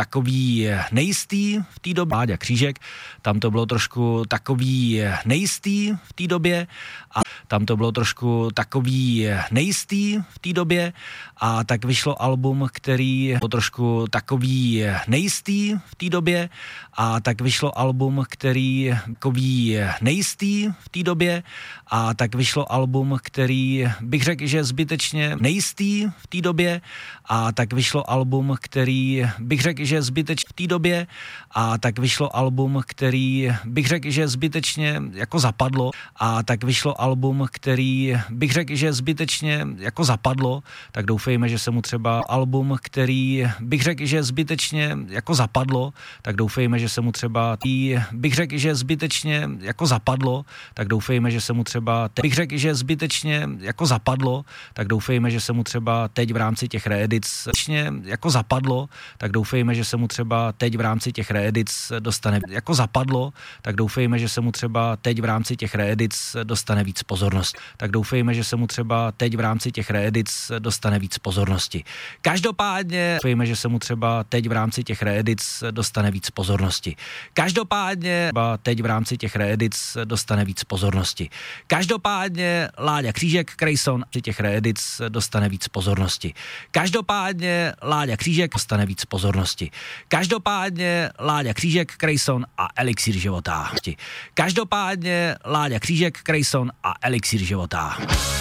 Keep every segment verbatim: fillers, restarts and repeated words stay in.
takový nejistý v té době. Láďa Křížek, tam to bylo trošku takový nejistý v té době a tam to bylo trošku takový nejistý v té době a tak vyšlo album, který bylo trošku takový nejistý v té době a tak vyšlo album, který takový nejistý v té době a tak vyšlo album, který bych řekl, že zbytečně nejistý v té době a tak vyšlo album, který bych řekl, že zbytečně v té době a tak vyšlo album, který bych řekl, že zbytečně jako zapadlo a tak vyšlo album, který bych řekl, že zbytečně jako zapadlo, tak doufejme, že se mu třeba album, který bych řekl, že zbytečně jako zapadlo, tak doufejme, že se mu třeba tý, bych řekl, že zbytečně jako zapadlo, tak doufejme, že se mu třeba te, bych řekl, že zbytečně jako zapadlo, tak doufejme, že se mu třeba teď v rámci těch reedic jako zapadlo, tak doufejme, že se mu třeba teď v rámci těch reedic dostane jako zapadlo, tak doufejme, že se mu třeba teď v rámci těch reedic dostane víc pozornost. Tak doufejme, že se mu třeba teď v rámci těch reedic dostane víc pozornosti. Každopádně doufejme, že se mu třeba teď v rámci těch reedic dostane víc pozornosti. Každopádně teď v rámci těch reedic dostane víc pozornosti. Každopádně Láďa Křížek, Krejson při těch reedic dostane víc pozornosti. Každopádně Láďa Křížek dostane víc pozornosti. Každopádně Láďa Křížek, Krejson a Elixír života. Každopádně Láďa Křížek, Krejson a Elixír života.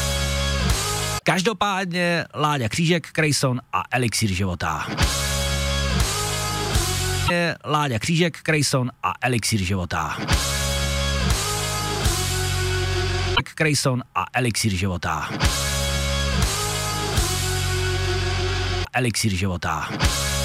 Každopádně Láďa Křížek, Krejson a Elixír života. Láďa Křížek, Krejson a Elixír života. Krejson a Elixír života. Elixír života.